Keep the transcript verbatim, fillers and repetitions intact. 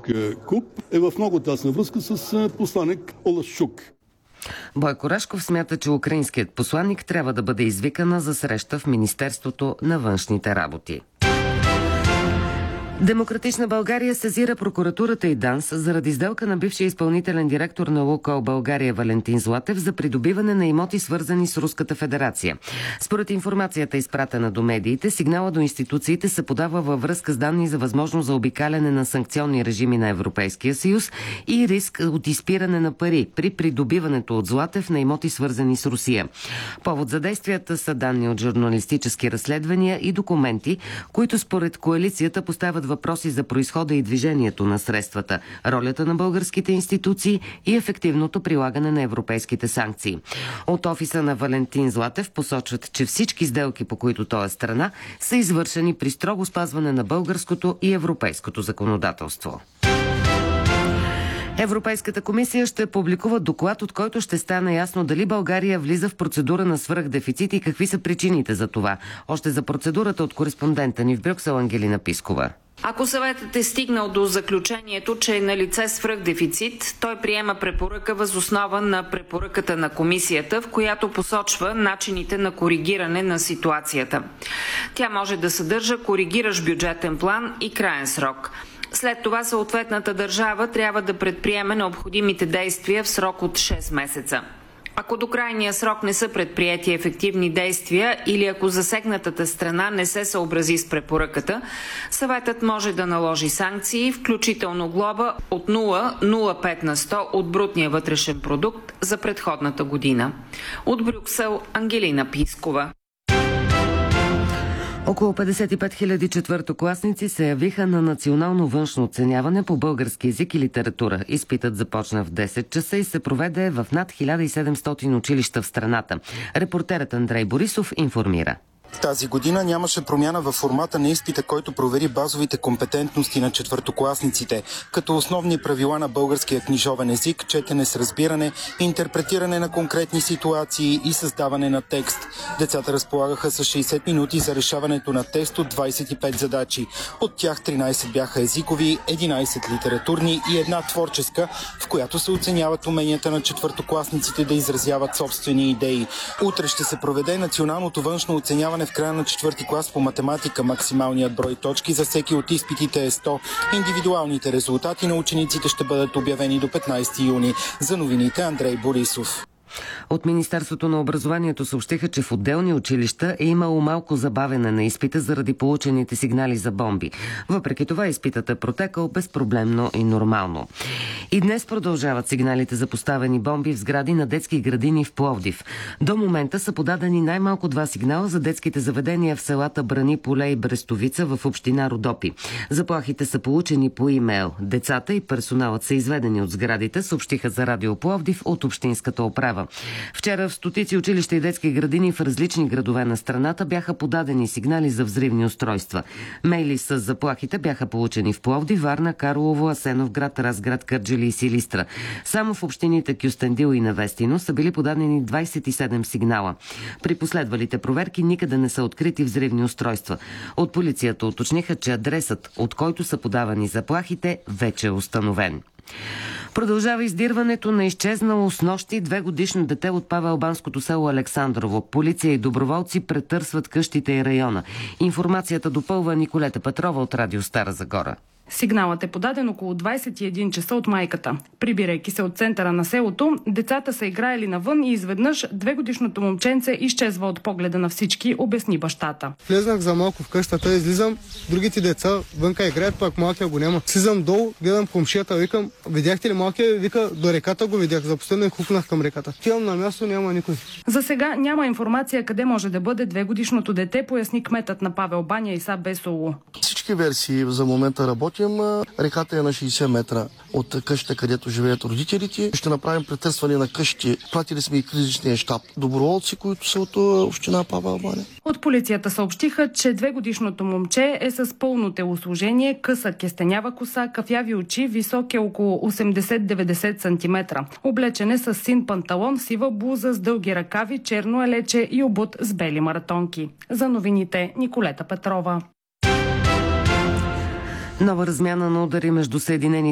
Куп е в много тясна връзка с посланик Олашчук. Бойко Рашков смята, че украинският посланник трябва да бъде извикана за среща в Министерството на външните работи. Демократична България сезира прокуратурата и ДАНС заради сделка на бившия изпълнителен директор на Лукойл България Валентин Златев за придобиване на имоти, свързани с Руската федерация. Според информацията, изпратена до медиите, сигнала до институциите се подава във връзка с данни за възможност за обикаляне на санкционни режими на Европейския съюз и риск от изпиране на пари при придобиването от Златев на имоти, свързани с Русия. Повод за действията са данни от журналистически разследвания и документи, които според коалицията поставят въпроси за произхода и движението на средствата, ролята на българските институции и ефективното прилагане на европейските санкции. От офиса на Валентин Златев посочват, че всички сделки, по които той е страна, са извършени при строго спазване на българското и европейското законодателство. Европейската комисия ще публикува доклад, от който ще стане ясно дали България влиза в процедура на свръхдефицит и какви са причините за това. Още за процедурата от кореспондента ни в Брюксел Ангелина Пискова. Ако съветът е стигнал до заключението, че е налице свръхдефицит, той приема препоръка въз основа на препоръката на комисията, в която посочва начините на коригиране на ситуацията. Тя може да съдържа коригиращ бюджетен план и краен срок. След това съответната държава трябва да предприеме необходимите действия в срок от шест месеца. Ако до крайния срок не са предприети ефективни действия или ако засегнатата страна не се съобрази с препоръката, съветът може да наложи санкции, включително глоба от нула цяло нула пет на сто от брутния вътрешен продукт за предходната година. От Брюксел Ангелина Пискова. Около петдесет и пет хиляди четвъртокласници се явиха на национално външно оценяване по български език и литература. Изпитът започна в десет часа и се проведе в над хиляда и седемстотин училища в страната. Репортерът Андрей Борисов информира. Тази година нямаше промяна във формата на изпита, който провери базовите компетентности на четвъртокласниците, като основни правила на българския книжовен език, четене с разбиране, интерпретиране на конкретни ситуации и създаване на текст. Децата разполагаха с шейсет минути за решаването на тест от двадесет и пет задачи. От тях тринадесет бяха езикови, единадесет литературни и една творческа, в която се оценяват уменията на четвъртокласниците да изразяват собствени идеи. Утре ще се проведе националното външно оценяване в края на четвърти клас по математика. Максималният брой точки за всеки от изпитите е сто. Индивидуалните резултати на учениците ще бъдат обявени до петнадесети юни. За новините Андрей Борисов. От Министерството на образованието съобщиха, че в отделни училища е имало малко забавене на изпита заради получените сигнали за бомби. Въпреки това изпитът е протекал безпроблемно и нормално. И днес продължават сигналите за поставени бомби в сгради на детски градини в Пловдив. До момента са подадени най-малко два сигнала за детските заведения в селата Брани поле и Брестовица в община Родопи. Заплахите са получени по имейл. Децата и персоналът са изведени от сградите, съобщиха за Радио Пловдив от общинската управа. Вчера в стотици училища и детски градини в различни градове на страната бяха подадени сигнали за взривни устройства. Мейли с заплахите бяха получени в Пловдив, Варна, Карлово, Асеновград, Разград, Кърджали и Силистра. Само в общините Кюстендил и Невестино са били подадени двадесет и седем сигнала. При последвалите проверки никъде не са открити взривни устройства. От полицията уточниха, че адресът, от който са подавани заплахите, вече е установен. Продължава издирването на изчезнало снощи двегодишно дете от павелбанското село Александрово. Полиция и доброволци претърсват къщите и района. Информацията допълва Николета Петрова от Радио Стара Загора. Сигналът е подаден около двадесет и един часа от майката. Прибирайки се от центъра на селото, децата са играели навън и изведнъж двегодишното момченце изчезва от погледа на всички, обясни бащата. Влезнах за малко в къщата, излизам, другите деца вънка играят, пак малкия го няма. Слизам долу, гледам комшията, викам, видяхте ли малкия? Вика, до реката го видях, за последно и хукнах към реката. Тивам на място, няма никой. За сега няма информация къде може да бъде двегодишното дете, поясни кметът на Павел баня Иса Бесоло. Всички версии за момента работим. Реката е на шейсет метра от къщата, където живеят родителите. Ще направим претърсване на къщи. Пратили сме и кризисния щаб. Доброволци, които са от община Павел баня. От полицията съобщиха, че двегодишното момче е с пълно телосложение, къса кестенява коса, кафяви очи, висок е около осемдесет до деветдесет сантиметра. Облечен е с син панталон, сива блуза с дълги ръкави, черно елече и обут с бели маратонки. За новините Николета Петрова. Нова размяна на удари между Съединените